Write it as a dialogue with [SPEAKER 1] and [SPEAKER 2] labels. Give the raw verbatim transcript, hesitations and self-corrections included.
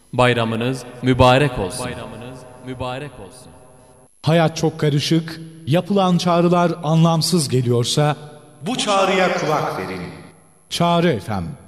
[SPEAKER 1] Bayramınız mübarek olsun. Bayramınız mübarek olsun.
[SPEAKER 2] Hayat çok karışık, yapılan çağrılar anlamsız geliyorsa
[SPEAKER 3] bu çağrıya kulak verin.
[SPEAKER 2] Çağrı F M